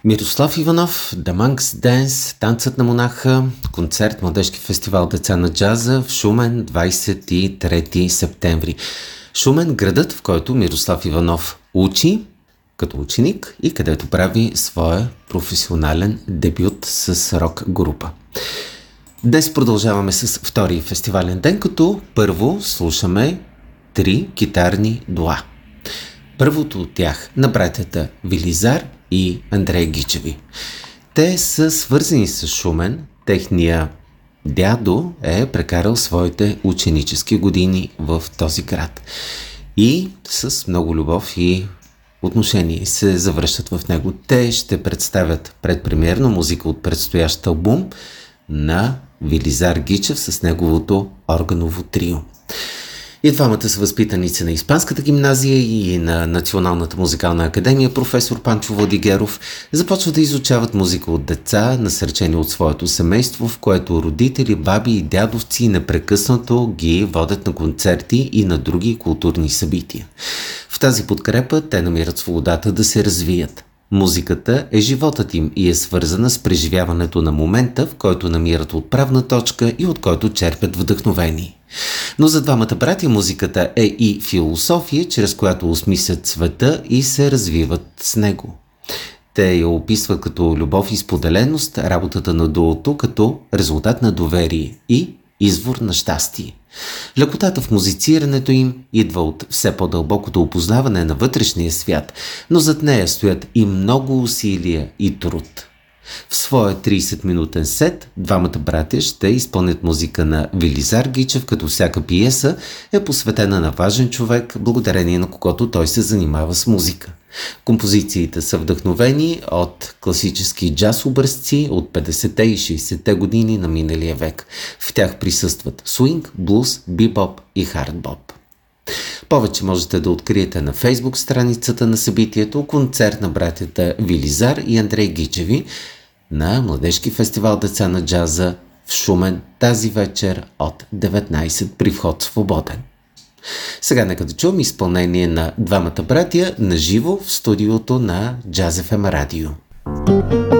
Мирослав Иванов, The Monk's Dance, Танцът на монаха, концерт Младежки фестивал Деца на джаза в Шумен, 23 септември. Шумен, градът, в който Мирослав Иванов учи като ученик и където прави своя професионален дебют с рок група. Днес продължаваме с втори фестивален ден, като първо слушаме 3 китарни дуа. Първото от тях на братята Велизар и Андрей Гичеви. Те са свързани с Шумен. Техния дядо е прекарал своите ученически години в този град. И с много любов и отношение се завръщат в него. Те ще представят предпремиерно музика от предстоящ албум на Велизар Гичев с неговото органово трио. И двамата са възпитаници на Испанската гимназия и на Националната музикална академия. Професор Панчо Владигеров започва да изучават музика от деца, насърчени от своето семейство, в което родители, баби и дядовци непрекъснато ги водят на концерти и на други културни събития. В тази подкрепа те намират свободата да се развият. Музиката е животът им и е свързана с преживяването на момента, в който намират отправна точка и от който черпят вдъхновение. Но за двамата братя музиката е и философия, чрез която осмислят света и се развиват с него. Те я описват като любов и споделеност, работата на дуото като резултат на доверие и извор на щастие. Лекотата в музицирането им идва от все по-дълбокото опознаване на вътрешния свят, но зад нея стоят и много усилия и труд. В своя 30-минутен сет двамата братя ще изпълнят музика на Велизар Гичев, като всяка пиеса е посветена на важен човек, благодарение на когото той се занимава с музика. Композициите са вдъхновени от класически джаз образци от 50-те и 60-те години на миналия век. В тях присъстват свинг, блуз, бибоп и хардбоп. Повече можете да откриете на Фейсбук страницата на събитието концерт на братята Велизар и Андрей Гичеви на Младежки фестивал Деца на джаза в Шумен тази вечер от 19 при вход свободен. Сега нека да чуем изпълнение на двамата братя на живо в студиото на Jazz FM Radio.